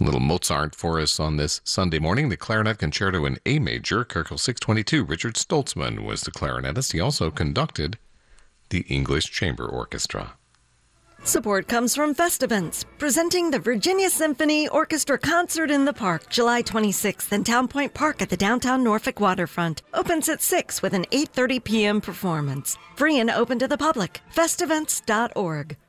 A little Mozart for us on this Sunday morning. The Clarinet Concerto in A Major, Köchel 622. Richard Stoltzman was the clarinetist. He also conducted the English Chamber Orchestra. Support comes from Festivants, presenting the Virginia Symphony Orchestra Concert in the Park, July 26th in Town Point Park at the downtown Norfolk waterfront. Opens at 6 with an 8:30 p.m. performance. Free and open to the public. Festivants.org.